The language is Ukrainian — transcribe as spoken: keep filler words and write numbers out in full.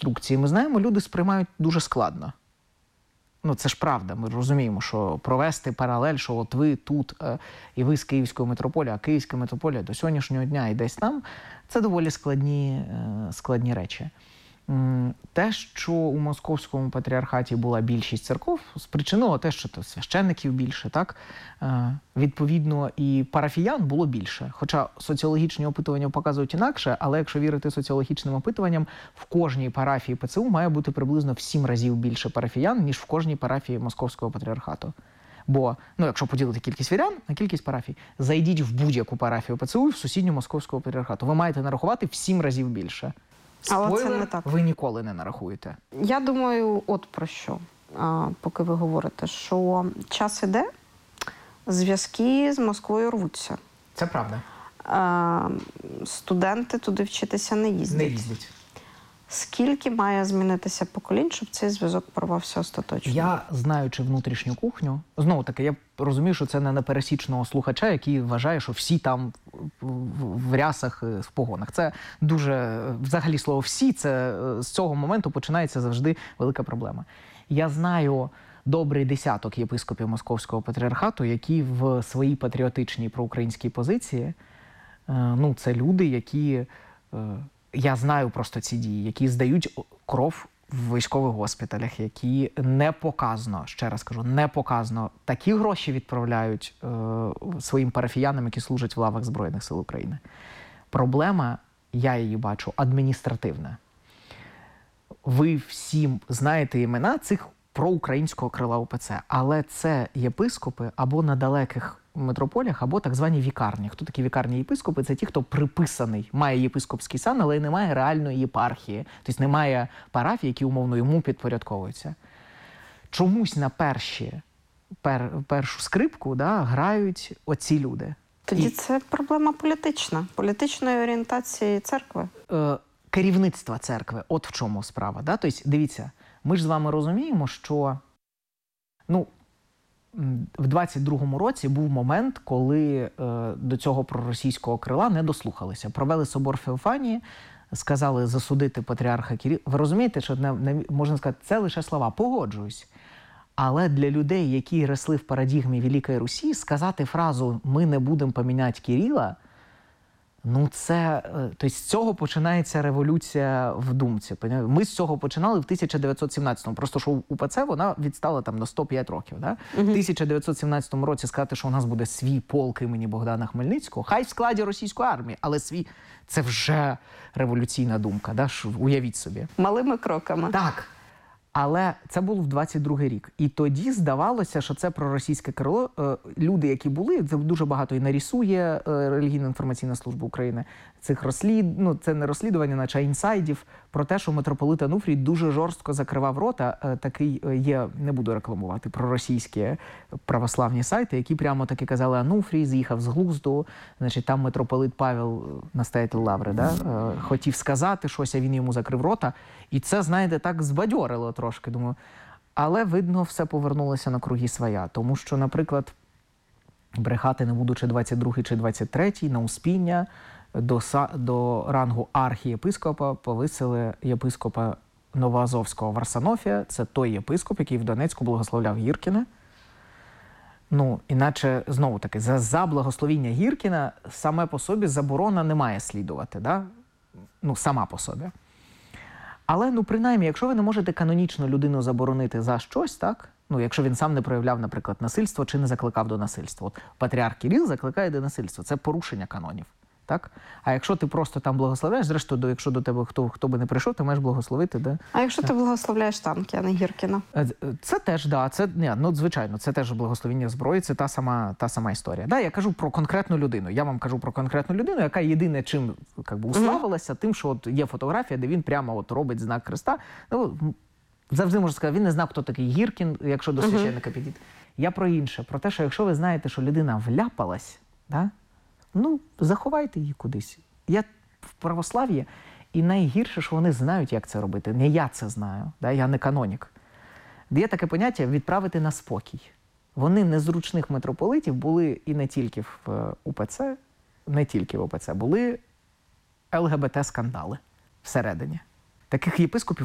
інструкції, ми знаємо, люди сприймають дуже складно. Ну, це ж правда, ми розуміємо, що провести паралель, що от ви тут, е, і ви з Київської митрополії, а Київська митрополія до сьогоднішнього дня і десь там, це доволі складні, е, складні речі. М, Те, що у Московському патріархаті була більшість церков, спричинило те, що то священників більше, так? Е, відповідно, і парафіян було більше. Хоча соціологічні опитування показують інакше, але якщо вірити соціологічним опитуванням, в кожній парафії ПЦУ має бути приблизно в сім разів більше парафіян, ніж в кожній парафії Московського патріархату. Бо, ну, якщо поділити кількість вірян на кількість парафій, зайдіть в будь-яку парафію ПЦУ в сусідню Московського патріархату. Ви маєте нарахувати в сім разів більше. Але Спойлер, це не так. Ви ніколи не нарахуєте. Я думаю, от про що, а, поки ви говорите, що час іде, зв'язки з Москвою рвуться. Це правда. А, студенти туди вчитися не їздять. Не їздять. Скільки має змінитися поколінь, щоб цей зв'язок порвався остаточно? Я, знаючи внутрішню кухню, знову таки, я розумію, що це не на пересічного слухача, який вважає, що всі там в рясах, в погонах. Це дуже, взагалі слово «всі», це з цього моменту починається завжди велика проблема. Я знаю добрий десяток єпископів Московського патріархату, які в своїй патріотичній проукраїнській позиції, ну, це люди, які... Я знаю просто ці дії, які здають кров в військових госпіталях, які не показно, ще раз кажу, не показно такі гроші відправляють е, своїм парафіянам, які служать в лавах Збройних сил України. Проблема, я її бачу, адміністративна. Ви всі знаєте імена цих проукраїнського крила УПЦ, але це єпископи або на далеких митрополіях, або так звані вікарні. Хто такі вікарні єпископи? Це ті, хто приписаний, має єпископський сан, але не має реальної єпархії. Тобто немає парафії, які умовно йому підпорядковуються. Чомусь на перші, пер, першу скрипку, да, грають оці люди. Тоді І... це проблема політична, політичної орієнтації церкви. Е, керівництва церкви, от в чому справа. Да? Тобто, дивіться, ми ж з вами розуміємо, що, ну, в двадцять другому році був момент, коли е, до цього проросійського крила не дослухалися. Провели собор Феофанії, сказали засудити патріарха Кирила. Ви розумієте, що не, не, можна сказати, це лише слова. Погоджуюсь. Але для людей, які росли в парадігмі Великої Русі, сказати фразу «ми не будемо поміняти Кирила», ну це, тобто з цього починається революція в думці. Ми з цього починали в тисяча дев'ятсот сімнадцятому. Просто що УПЦ вона відстала там на сто п'ять років. Да? Угу. В тисяча дев'ятсот сімнадцятому році сказати, що у нас буде свій полк імені Богдана Хмельницького, хай в складі російської армії, але свій, це вже революційна думка, да? Уявіть собі. Малими кроками. Так. Але це було в двадцять другий рік. І тоді здавалося, що це проросійське крило. Люди, які були, це дуже багато і нарісує Релігійна інформаційна служба України, цих розслід... ну, це не розслідування, наче інсайдів, про те, що митрополит Ануфрій дуже жорстко закривав рота. Такий є, не буду рекламувати, проросійські православні сайти, які прямо таки казали, Ануфрій з'їхав з глузду, значить, там митрополит Павел, настоятель Лаври, да, хотів сказати щось, а він йому закрив рота. І це, знаєте, так збадьорило трошки, думаю. Але, видно, все повернулося на круги своя. Тому що, наприклад, брехати не буду, чи двадцять другий, чи двадцять третій, на Успіння до, до рангу архієпископа повисили єпископа Новоазовського Варсонофія. Це той єпископ, який в Донецьку благословляв Гіркіна. Ну, іначе, знову-таки, за, за благословіння Гіркіна саме по собі заборона не має слідувати, да? Ну, сама по собі. Але, ну, принаймні, якщо ви не можете канонічно людину заборонити за щось, так? Ну, якщо він сам не проявляв, наприклад, насильство чи не закликав до насильства. От патріарх Кирил закликає до насильства. Це порушення канонів, так? А якщо ти просто там благословляєш, зрештою, якщо до тебе хто, хто би не прийшов, ти маєш благословити, да? А якщо ти благословляєш танки, а не Гіркіна? Це теж, да, це, не, ну, звичайно, це теж благословіння зброї, це та сама, та сама історія. Да, я кажу про конкретну людину. Я вам кажу про конкретну людину, яка єдине чим, як би, уславилася, тим, що от є фотографія, де він прямо от робить знак Христа. Ну, завжди можу сказати, він не знав, хто такий Гіркін, якщо до священника підійти. Я про інше, про те, що якщо ви знаєте, що людина вляпалась, да, ну, заховайте її кудись. Я в православ'ї, і найгірше, що вони знають, як це робити. Не я це знаю, да? Я не канонік. Є таке поняття «відправити на спокій». Вони незручних митрополитів були і не тільки в УПЦ, не тільки в УПЦ, були ЛГБТ-скандали всередині. Таких єпископів